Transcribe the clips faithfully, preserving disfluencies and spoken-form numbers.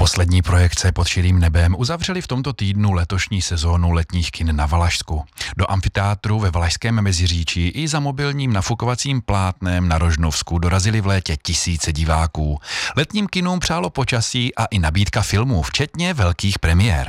Poslední projekce Pod širým nebem uzavřeli v tomto týdnu letošní sezónu letních kin na Valašsku. Do amfiteátru ve Valašském Meziříčí i za mobilním nafukovacím plátnem na Rožnovsku dorazili v létě tisíce diváků. Letním kinům přálo počasí a i nabídka filmů, včetně velkých premiér.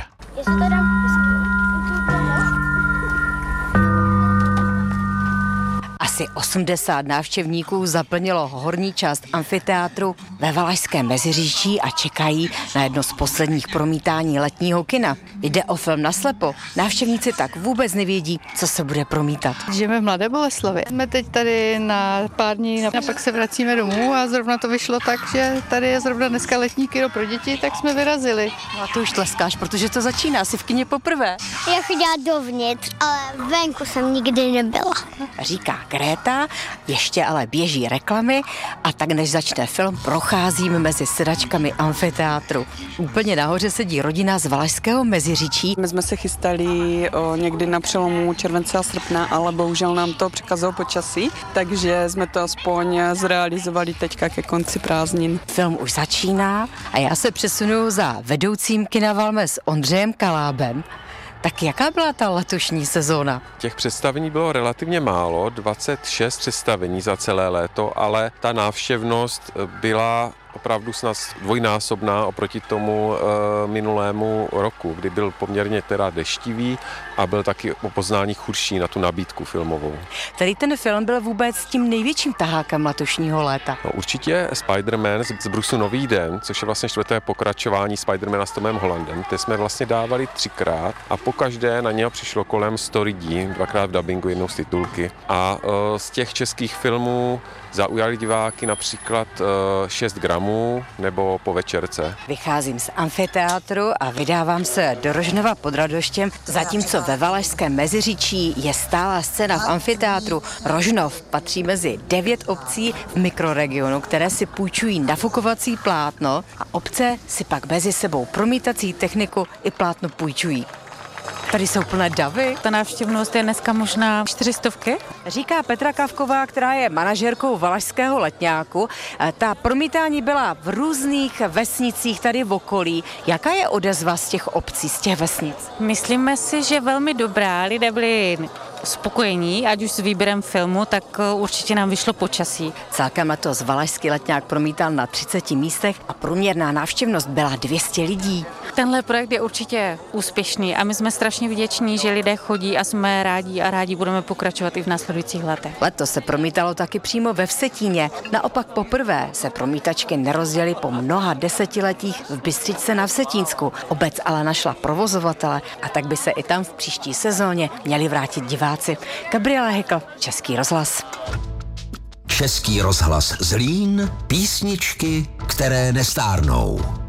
Asi osmdesát návštěvníků zaplnilo horní část amfiteátru ve Valašském Meziříčí a čekají na jedno z posledních promítání letního kina. Jde o film Naslepo. Návštěvníci tak vůbec nevědí, co se bude promítat. Žijeme v Mladé Boleslavi. Jsme teď tady na pár dní a pak se vracíme domů a zrovna to vyšlo tak, že tady je zrovna dneska letní kino pro děti, tak jsme vyrazili. No a to už tleskáš, protože to začíná asi v kině poprvé. Já chodila dovnitř, ale venku jsem nikdy nebyla. Říká Kréta, ještě ale běží reklamy a tak než začne film, procházím mezi sedačkami amfiteátru. Úplně nahoře sedí rodina z Valašského Meziříčí. My jsme se chystali o, někdy na přelomu července a srpna, ale bohužel nám to překazilo počasí, takže jsme to aspoň zrealizovali teďka ke konci prázdnin. Film už začíná a já se přesunu za vedoucím kina Valmes Ondřejem Kalábem. Tak jaká byla ta letošní sezóna? Těch představení bylo relativně málo, dvacet šest představení za celé léto, ale ta návštěvnost byla opravdu snad dvojnásobná oproti tomu e, minulému roku, kdy byl poměrně teda deštivý a byl taky o poznání chudší na tu nabídku filmovou. Který ten film byl vůbec tím největším tahákem letošního léta? No, určitě Spider-Man z Brusu Nový den, což je vlastně čtvrté pokračování Spider-Mana s Tomem Hollandem. Ty jsme vlastně dávali třikrát a pokaždé na něho přišlo kolem sto lidí, dvakrát v dabingu, jednou z titulky. A e, z těch českých filmů zaujali diváky například e, šest gramů nebo Po večerce. Vycházím z amfiteátru a vydávám se do Rožnova pod Radoštěm, zatímco ve Valašském Meziříčí je stálá scéna v amfiteátru. Rožnov patří mezi devět obcí v mikroregionu, které si půjčují nafukovací plátno a obce si pak mezi sebou promítací techniku i plátno půjčují. Tady jsou plné davy. Ta návštěvnost je dneska možná čtyřistovky. Říká Petra Kavková, která je manažerkou Valašského letňáku. Ta promítání byla v různých vesnicích tady v okolí. Jaká je odezva z těch obcí, z těch vesnic? Myslíme si, že velmi dobrá. Lidé byli spokojení, ať už s výběrem filmu, tak určitě nám vyšlo počasí. Celkem letos Valašský letňák promítal na třiceti místech a průměrná návštěvnost byla dvě stě lidí. Tenhle projekt je určitě úspěšný a my jsme strašně vděční, že lidé chodí a jsme rádi a rádi budeme pokračovat i v následujících letech. Letos se promítalo taky přímo ve Vsetíně. Naopak poprvé se promítačky nerozděly po mnoha desetiletích v Bystřičce na Vsetínsku. Obec ale našla provozovatele a tak by se i tam v příští sezóně měli vrátit diváci. Gabriela Hekl, Český rozhlas. Český rozhlas Zlín, písničky, které nestárnou.